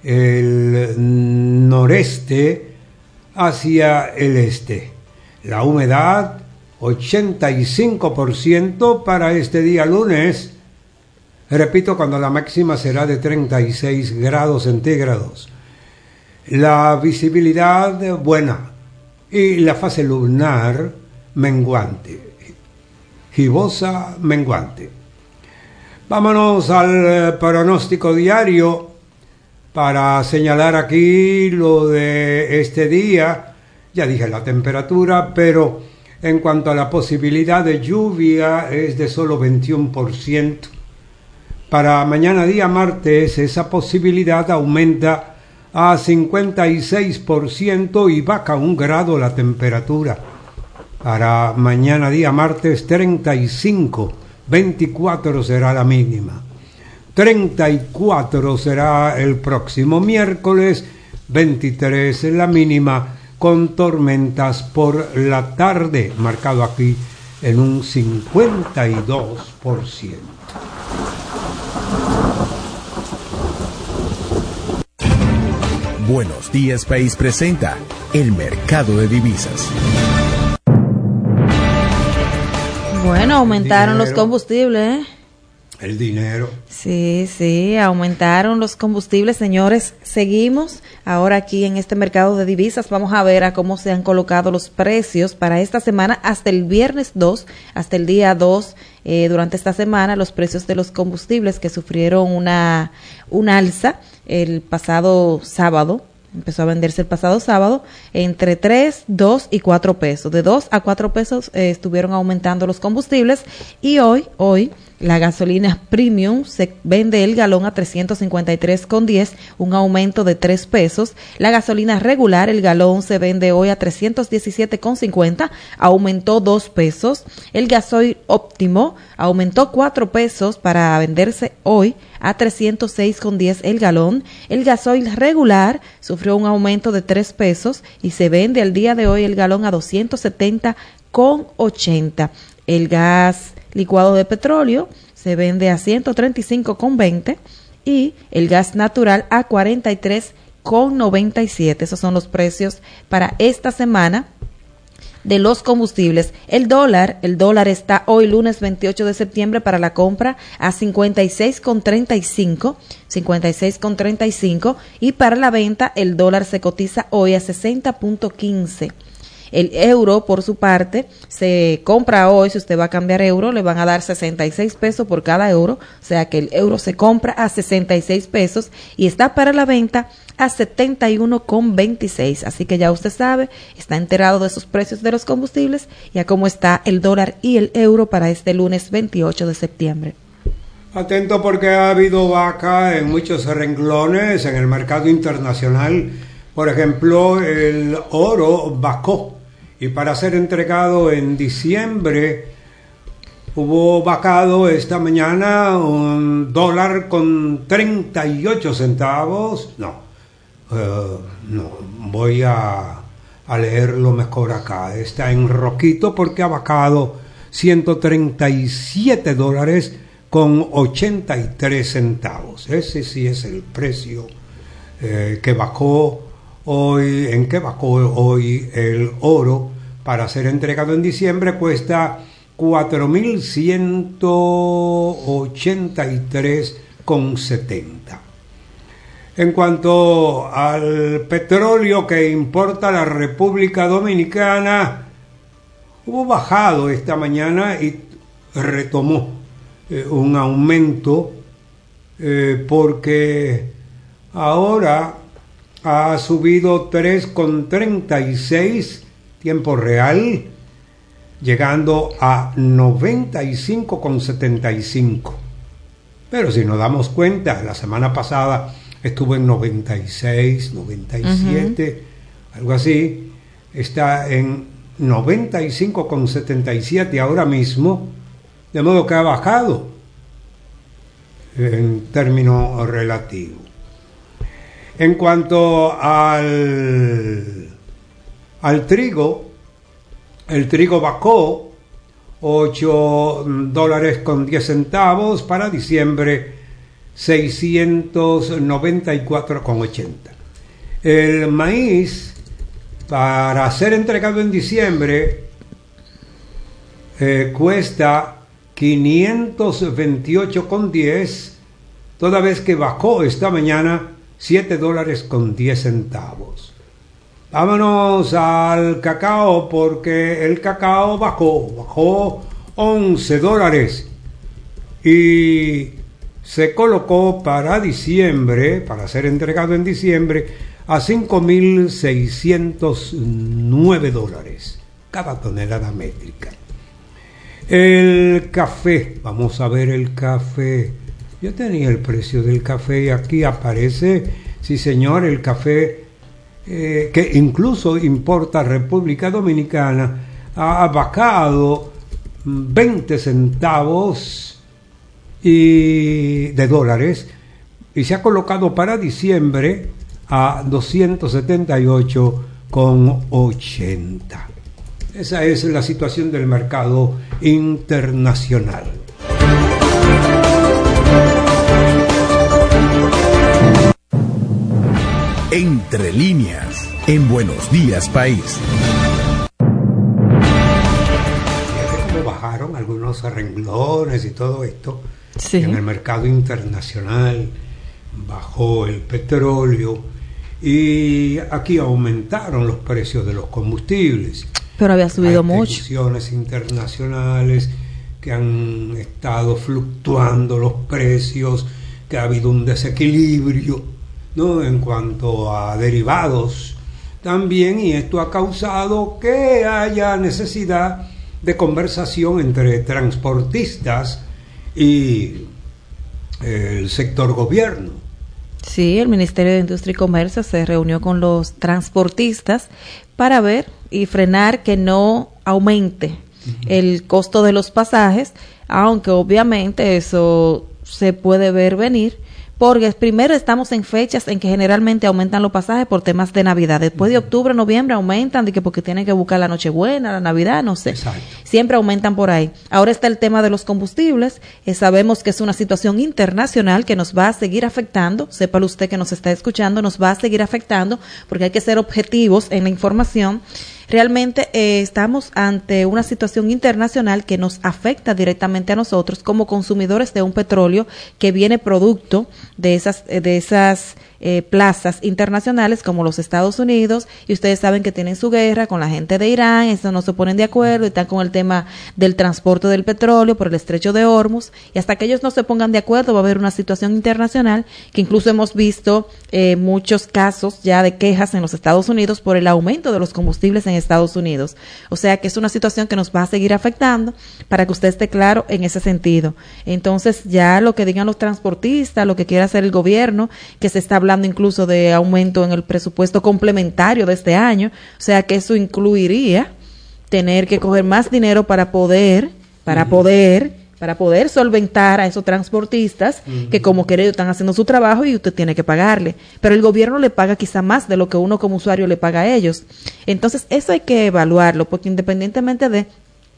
Speaker 1: el noreste hacia el este. La humedad ochenta y cinco por ciento para este día lunes. Repito, cuando la máxima será de treinta y seis grados centígrados. La visibilidad buena y la fase lunar menguante. Gibosa menguante. Vámonos al pronóstico diario para señalar aquí lo de este día. Ya dije la temperatura, pero en cuanto a la posibilidad de lluvia es de solo veintiuno por ciento. Para mañana día martes esa posibilidad aumenta a cincuenta y seis por ciento y baja un grado la temperatura. Para mañana día martes treinta y cinco, veinticuatro será la mínima. treinta y cuatro será el próximo miércoles, veintitrés la mínima, con tormentas por la tarde, marcado aquí en un cincuenta y dos por ciento.
Speaker 2: Buenos Días País presenta el mercado de divisas.
Speaker 3: Bueno, aumentaron los combustibles, ¿eh?
Speaker 1: El dinero.
Speaker 3: Sí, sí, aumentaron los combustibles, señores. Seguimos ahora aquí en este mercado de divisas. Vamos a ver a cómo se han colocado los precios para esta semana hasta el viernes dos, hasta el día dos. Eh, durante esta semana, los precios de los combustibles que sufrieron una, una alza el pasado sábado. Empezó a venderse el pasado sábado entre tres, dos y cuatro pesos. De dos a cuatro pesos eh, estuvieron aumentando los combustibles y hoy, hoy la gasolina premium se vende el galón a trescientos cincuenta y tres con diez, un aumento de tres pesos. La gasolina regular, el galón se vende hoy a trescientos diecisiete con cincuenta, aumentó dos pesos. El gasoil óptimo aumentó cuatro pesos para venderse hoy a trescientos seis con diez el galón. El gasoil regular sufrió un aumento de tres pesos y se vende al día de hoy el galón a doscientos setenta con ochenta. El gas licuado de petróleo se vende a ciento treinta y cinco con veinte y el gas natural a cuarenta y tres con noventa y siete. Esos son los precios para esta semana de los combustibles. El dólar, el dólar está hoy lunes veintiocho de septiembre para la compra a cincuenta y seis con treinta y cinco, cincuenta y seis con treinta y cinco, y para la venta el dólar se cotiza hoy a sesenta punto quince. El euro, por su parte, se compra hoy, si usted va a cambiar euro, le van a dar sesenta y seis pesos por cada euro, o sea que el euro se compra a sesenta y seis pesos y está para la venta a setenta y uno con veintiséis. Así que ya usted sabe, está enterado de esos precios de los combustibles y a cómo está el dólar y el euro para este lunes veintiocho de septiembre.
Speaker 1: Atento porque ha habido vaca en muchos renglones en el mercado internacional. Por ejemplo, el oro bajó y para ser entregado en diciembre hubo vacado esta mañana un dólar con treinta y ocho centavos. No, uh, no, voy a, a leerlo mejor acá. Está en rojito porque ha vacado ciento treinta y siete dólares con ochenta y tres centavos. Ese sí es el precio eh, que bajó hoy, en que bajó hoy el oro para ser entregado en diciembre. Cuesta cuatro mil ciento ochenta y tres con setenta. En cuanto al petróleo que importa la República Dominicana, hubo bajado esta mañana y retomó eh, un aumento eh, porque ahora ha subido tres con treinta y seis tiempo real, llegando a noventa y cinco con setenta y cinco. Pero si nos damos cuenta, la semana pasada estuvo en noventa y seis, noventa y siete, uh-huh. algo así. Está en noventa y cinco con setenta y siete ahora mismo, de modo que ha bajado en términos relativos. En cuanto al, al trigo, el trigo bajó ocho dólares con diez centavos para diciembre, seiscientos noventa y cuatro con ochenta. El maíz, para ser entregado en diciembre, eh, cuesta quinientos veintiocho con diez, toda vez que bajó esta mañana siete dólares con diez centavos. Vámonos al cacao porque el cacao bajó, bajó once dólares y se colocó para diciembre, para ser entregado en diciembre, a cinco mil seiscientos nueve dólares cada tonelada métrica. El café, vamos a ver el café. Yo tenía el precio del café y aquí aparece, sí señor, el café eh, que incluso importa República Dominicana, ha bajado veinte centavos y de dólares y se ha colocado para diciembre a doscientos setenta y ocho con ochenta. Esa es la situación del mercado internacional.
Speaker 2: Entre líneas, en Buenos Días País.
Speaker 1: Fíjate cómo bajaron algunos renglones y todo esto.
Speaker 3: Sí.
Speaker 1: En el mercado internacional bajó el petróleo y aquí aumentaron los precios de los combustibles.
Speaker 3: Pero había subido
Speaker 1: Hay
Speaker 3: mucho.
Speaker 1: tensiones internacionales que han estado fluctuando los precios, que ha habido un desequilibrio, ¿no?, en cuanto a derivados también, y esto ha causado que haya necesidad de conversación entre transportistas y el sector gobierno.
Speaker 3: Sí, el Ministerio de Industria y Comercio se reunió con los transportistas para ver y frenar que no aumente uh-huh. el costo de los pasajes, aunque obviamente eso se puede ver venir porque primero estamos en fechas en que generalmente aumentan los pasajes por temas de Navidad. Después de octubre, noviembre aumentan de que porque tienen que buscar la Nochebuena, la Navidad, no sé. Exacto. Siempre aumentan por ahí. Ahora está el tema de los combustibles. Eh, sabemos que es una situación internacional que nos va a seguir afectando. Sépalo usted que nos está escuchando, nos va a seguir afectando porque hay que ser objetivos en la información. Realmente eh, estamos ante una situación internacional que nos afecta directamente a nosotros como consumidores de un petróleo que viene producto de esas de esas eh, plazas internacionales como los Estados Unidos, y ustedes saben que tienen su guerra con la gente de Irán, eso no se ponen de acuerdo, y están con el tema del transporte del petróleo por el estrecho de Hormuz, y hasta que ellos no se pongan de acuerdo va a haber una situación internacional que incluso hemos visto eh, muchos casos ya de quejas en los Estados Unidos por el aumento de los combustibles en Estados Unidos. O sea que es una situación que nos va a seguir afectando, para que usted esté claro en ese sentido. Entonces ya lo que digan los transportistas, lo que quiera hacer el gobierno, que se está hablando incluso de aumento en el presupuesto complementario de este año, o sea que eso incluiría tener que coger más dinero para poder, para uh-huh. poder para poder solventar a esos transportistas uh-huh. que como querido están haciendo su trabajo y usted tiene que pagarle, pero el gobierno le paga quizá más de lo que uno como usuario le paga a ellos. Entonces eso hay que evaluarlo, porque independientemente de,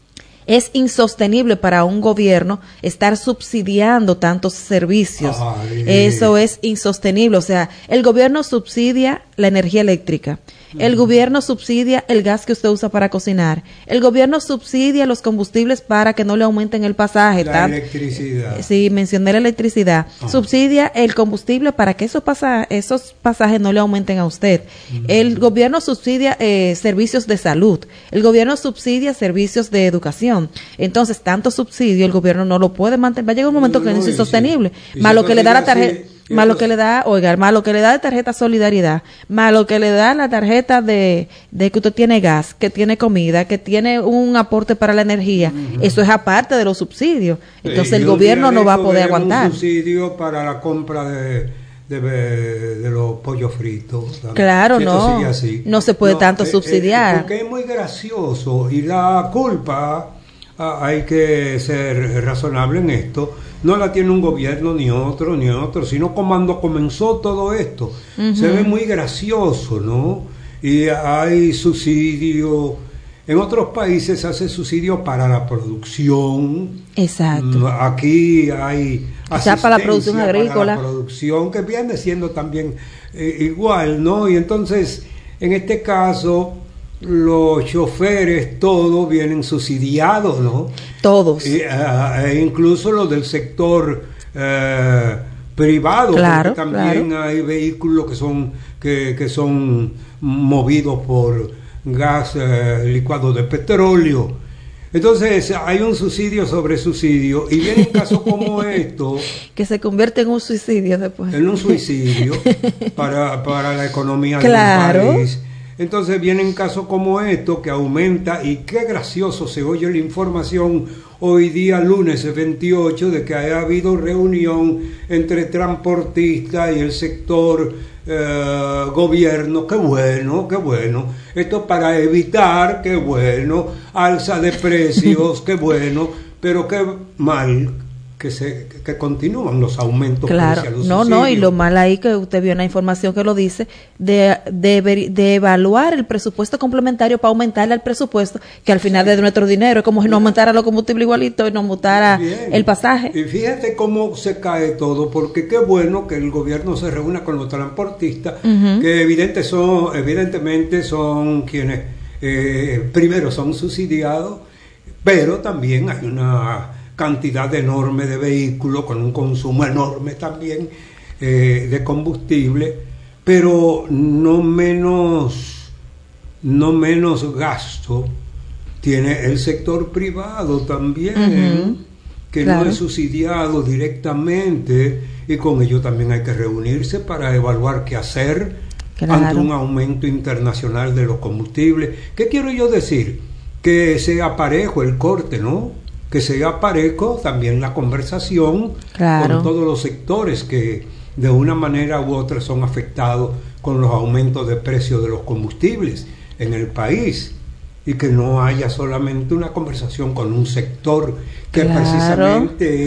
Speaker 3: es insostenible para un gobierno estar subsidiando tantos servicios. Ay. Eso es insostenible. O sea, el gobierno subsidia la energía eléctrica, el gobierno subsidia el gas que usted usa para cocinar, el gobierno subsidia los combustibles para que no le aumenten el pasaje.
Speaker 1: La
Speaker 3: ¿tá?
Speaker 1: electricidad.
Speaker 3: Sí, mencioné la electricidad. Ajá. Subsidia el combustible para que esos pasajes, esos pasajes no le aumenten a usted. Uh-huh. El gobierno subsidia eh, servicios de salud, el gobierno subsidia servicios de educación. Entonces, tanto subsidio el gobierno no lo puede mantener. Va a llegar un momento no, que no, es insostenible. Sí. Más lo que le da la tarjeta... Sí. Más lo que le da, oiga, más lo que le da de tarjeta Solidaridad, más lo que le da la tarjeta de, de que usted tiene gas, que tiene comida, que tiene un aporte para la energía, uh-huh. eso es aparte de los subsidios. Entonces sí, el gobierno no va a poder aguantar.
Speaker 1: Un subsidio para la compra de, de, de los pollos fritos. ¿Sabes?
Speaker 3: Claro, no, no se puede no, tanto eh, subsidiar.
Speaker 1: Eh, porque es muy gracioso y la culpa, ah, hay que ser razonable en esto, no la tiene un gobierno ni otro ni otro, sino cuando comenzó todo esto. Uh-huh. Se ve muy gracioso, ¿no? Y hay subsidio, en otros países hace subsidio para la producción.
Speaker 3: Exacto.
Speaker 1: Aquí hay
Speaker 3: asistencia para la producción agrícola,
Speaker 1: para la producción, que viene siendo también eh, igual, ¿no? Y entonces, en este caso, los choferes todos vienen subsidiados, ¿no?
Speaker 3: Todos.
Speaker 1: E, e incluso los del sector eh, privado,
Speaker 3: claro,
Speaker 1: porque también claro. hay vehículos que son que, que son movidos por gas eh, licuado de petróleo. Entonces hay un subsidio sobre subsidio, y viene un caso como esto
Speaker 3: que se convierte en un suicidio después.
Speaker 1: En un suicidio para, para la economía
Speaker 3: claro.
Speaker 1: del país. Entonces vienen casos como esto que aumenta, y qué gracioso se oye la información hoy día lunes veintiocho de que haya habido reunión entre transportistas y el sector eh, gobierno. Qué bueno, qué bueno. Esto para evitar, qué bueno, alza de precios, qué bueno, pero qué mal que se que continúan los aumentos.
Speaker 3: Claro, no, no, y lo mal ahí que usted vio una información que lo dice, de, de, de evaluar el presupuesto complementario para aumentarle al presupuesto, que al final sí. es de nuestro dinero, es como si no aumentara los combustibles igualito y no aumentara Bien. el pasaje.
Speaker 1: Y fíjate cómo se cae todo, porque qué bueno que el gobierno se reúna con los transportistas, uh-huh. que evidente son, evidentemente son quienes eh, primero son subsidiados, pero también hay una cantidad enorme de vehículos con un consumo enorme también eh, de combustible, pero no menos no menos gasto tiene el sector privado también, uh-huh. que claro. no es subsidiado directamente, y con ello también hay que reunirse para evaluar qué hacer claro. ante un aumento internacional de los combustibles. ¿Qué quiero yo decir? Que sea parejo el corte, ¿no? Que sea parejo también la conversación claro. con todos los sectores que de una manera u otra son afectados con los aumentos de precios de los combustibles en el país, y que no haya solamente una conversación con un sector que claro. precisamente es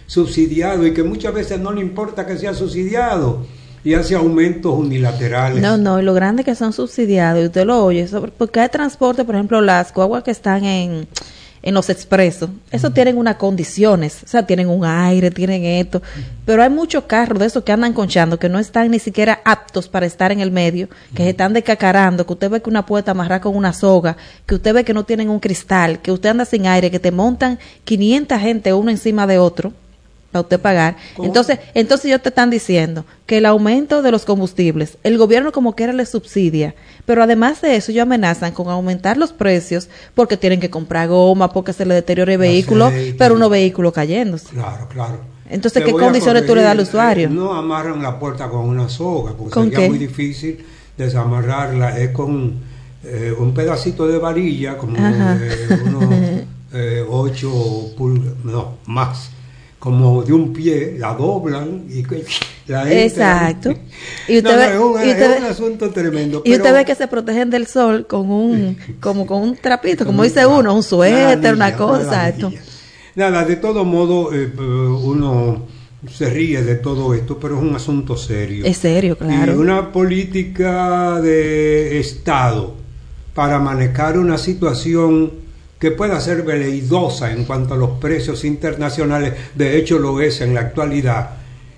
Speaker 1: subsidiado y que muchas veces no le importa que sea subsidiado y hace aumentos unilaterales.
Speaker 3: No, no, y lo grande que son subsidiados, y usted lo oye, sobre, porque hay transporte, por ejemplo, las guaguas que están en, en los expresos, eso tienen unas condiciones, o sea, tienen un aire, tienen esto, pero hay muchos carros de esos que andan conchando, que no están ni siquiera aptos para estar en el medio, que se están descacarando, que usted ve que una puerta amarrada con una soga, que usted ve que no tienen un cristal, que usted anda sin aire, que te montan quinientas gente uno encima de otro, para usted pagar. ¿Cómo? Entonces, entonces ellos te están diciendo que el aumento de los combustibles, el gobierno como quiera le subsidia, pero además de eso ellos amenazan con aumentar los precios porque tienen que comprar goma, porque se le deteriora el vehículo, aceite, pero unos vehículos cayéndose.
Speaker 1: Claro, claro.
Speaker 3: Entonces, ¿qué condiciones tú le das al usuario?
Speaker 1: Eh, no amarran la puerta con una soga, porque sería qué? muy difícil desamarrarla. Es con eh, un pedacito de varilla, como de unos eh, ocho pulgadas, no, más. Como de un pie, la doblan y la entran.
Speaker 3: Exacto. Y usted
Speaker 1: no,
Speaker 3: ve,
Speaker 1: no, es un,
Speaker 3: y usted
Speaker 1: es
Speaker 3: ve,
Speaker 1: un asunto tremendo.
Speaker 3: Y pero, usted ve que se protegen del sol con un, como con un trapito, como dice uno, un suéter, una, una cosa. Esto.
Speaker 1: Nada, de todo modo, eh, uno se ríe de todo esto, pero es un asunto serio.
Speaker 3: Es serio, claro.
Speaker 1: Y una política de Estado para manejar una situación que pueda ser veleidosa en cuanto a los precios internacionales, de hecho lo es en la actualidad.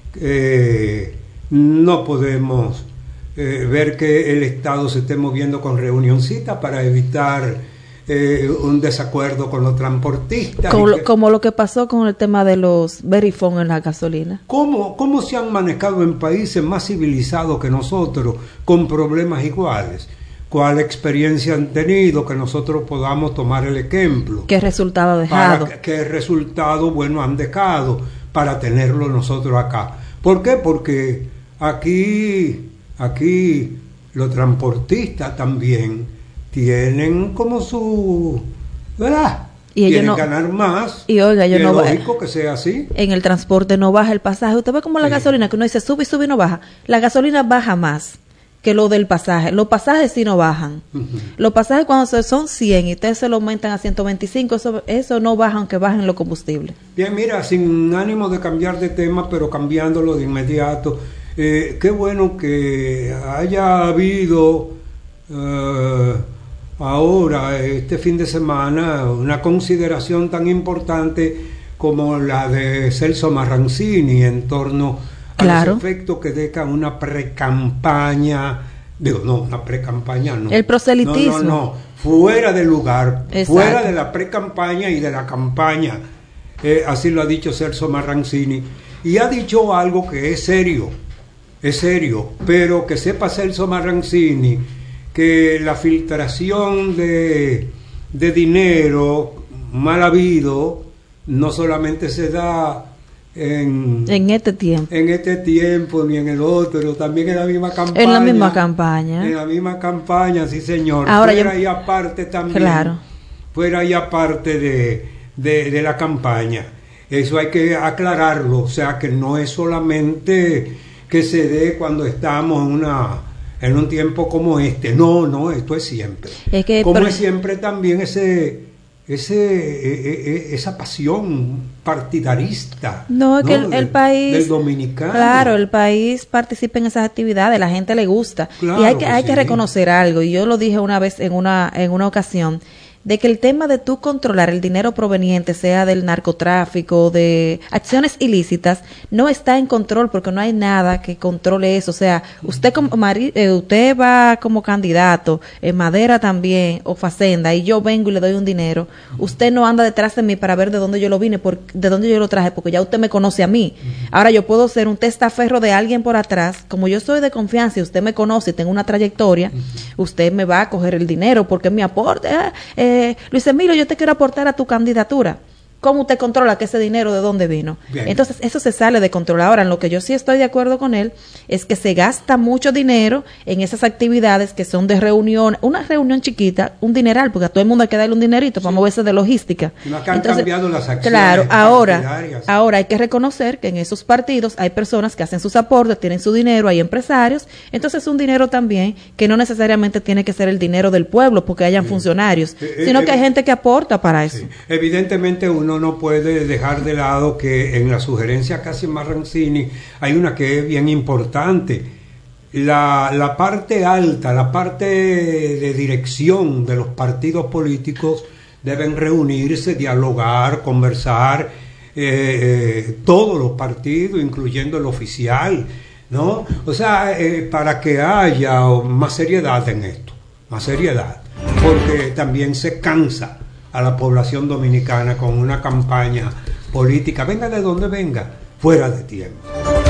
Speaker 1: Eh, no podemos eh, ver que el Estado se esté moviendo con reunioncitas para evitar eh, un desacuerdo con los transportistas.
Speaker 3: Como,
Speaker 1: que,
Speaker 3: como lo que pasó con el tema de los verifón en la gasolina.
Speaker 1: ¿Cómo, ¿Cómo se han manejado en países más civilizados que nosotros con problemas iguales? ¿Cuál experiencia han tenido que nosotros podamos tomar el ejemplo?
Speaker 3: ¿Qué resultado ha dejado?
Speaker 1: Para, ¿Qué resultado bueno han dejado para tenerlo nosotros acá? ¿Por qué? Porque aquí, aquí los transportistas también tienen como su, ¿verdad?
Speaker 3: Y ellos
Speaker 1: quieren
Speaker 3: no,
Speaker 1: ganar más.
Speaker 3: Y oiga, yo
Speaker 1: y
Speaker 3: no
Speaker 1: es lógico que sea así.
Speaker 3: En el transporte no baja el pasaje. Usted ve como la sí. gasolina, que uno dice sube y sube y no baja. La gasolina baja más que lo del pasaje. Los pasajes sí no bajan. Uh-huh. Los pasajes cuando son cien y ustedes se lo aumentan a ciento veinticinco, eso, eso no baja aunque bajen los combustibles.
Speaker 1: Bien, mira, sin ánimo de cambiar de tema, pero cambiándolo de inmediato, eh, qué bueno que haya habido eh, ahora, este fin de semana, una consideración tan importante como la de Celso Marrancini en torno a claro. los efectos que deja una pre-campaña, digo, no, una pre-campaña no.
Speaker 3: El proselitismo.
Speaker 1: No, no, no, fuera de lugar,
Speaker 3: exacto.
Speaker 1: fuera de la pre-campaña y de la campaña. Eh, así lo ha dicho Celso Marrancini. Y ha dicho algo que es serio, es serio, pero que sepa Celso Marrancini que la filtración de, de dinero mal habido no solamente se da En,
Speaker 3: en este tiempo
Speaker 1: en este tiempo ni en el otro, también en la misma campaña
Speaker 3: en la misma campaña
Speaker 1: en la misma campaña, sí señor.
Speaker 3: Ahora
Speaker 1: fuera
Speaker 3: yo,
Speaker 1: y aparte también
Speaker 3: claro.
Speaker 1: fuera y aparte de, de, de la campaña, eso hay que aclararlo, o sea que no es solamente que se dé cuando estamos en una en un tiempo como este, no, no, esto es siempre,
Speaker 3: es que,
Speaker 1: como
Speaker 3: pero,
Speaker 1: es siempre también ese Ese, eh, esa pasión partidarista
Speaker 3: no es que
Speaker 1: ¿no?
Speaker 3: el, el
Speaker 1: del,
Speaker 3: país
Speaker 1: del dominicano,
Speaker 3: claro, el país participa en esas actividades, la gente le gusta, claro, y hay que, hay sí. que reconocer algo, y yo lo dije una vez en una en una ocasión, de que el tema de tú controlar el dinero proveniente, sea del narcotráfico, de acciones ilícitas, no está en control porque no hay nada que controle eso. O sea, usted como mari, eh, usted va como candidato, en Madera también, o Facenda, y yo vengo y le doy un dinero, usted no anda detrás de mí para ver de dónde yo lo vine, por, de dónde yo lo traje, porque ya usted me conoce a mí. Ahora yo puedo ser un testaferro de alguien por atrás, como yo soy de confianza y usted me conoce y tengo una trayectoria, usted me va a coger el dinero porque me aporte, eh, eh, Eh, Luis Emilio, yo te quiero aportar a tu candidatura. ¿Cómo usted controla que ese dinero de dónde vino? Bien. Entonces, eso se sale de control. Ahora, en lo que yo sí estoy de acuerdo con él, es que se gasta mucho dinero en esas actividades que son de reunión, una reunión chiquita, un dineral, porque a todo el mundo hay que darle un dinerito sí. para moverse de logística.
Speaker 1: No que han Entonces, cambiado las acciones.
Speaker 3: Claro, ahora, ahora hay que reconocer que en esos partidos hay personas que hacen sus aportes, tienen su dinero, hay empresarios, entonces es un dinero también que no necesariamente tiene que ser el dinero del pueblo, porque hayan sí. funcionarios, eh, sino eh, que hay gente que aporta para eso.
Speaker 1: Sí. Evidentemente uno uno no puede dejar de lado que en la sugerencia que hace Marrancini hay una que es bien importante. La, la parte alta, la parte de dirección de los partidos políticos deben reunirse, dialogar, conversar, eh, eh, todos los partidos, incluyendo el oficial, ¿no? O sea, eh, para que haya más seriedad en esto, más seriedad, porque también se cansa a la población dominicana con una campaña política, venga de donde venga, fuera de tiempo.